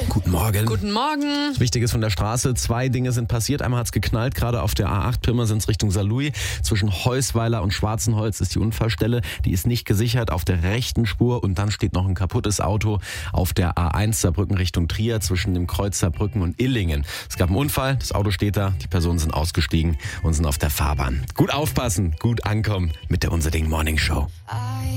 Guten Morgen. Guten Morgen. Wichtiges von der Straße. 2 Dinge sind passiert. Einmal hat's geknallt, gerade auf der A8 Pirmasens Richtung Saarlouis. Zwischen Heusweiler und Schwarzenholz ist die Unfallstelle. Die ist nicht gesichert auf der rechten Spur. Und dann steht noch ein kaputtes Auto auf der A1 Saarbrücken Richtung Trier zwischen dem Kreuz Saarbrücken und Illingen. Es gab einen Unfall, das Auto steht da, die Personen sind ausgestiegen und sind auf der Fahrbahn. Gut aufpassen, gut ankommen mit der Unser Ding Morning Show.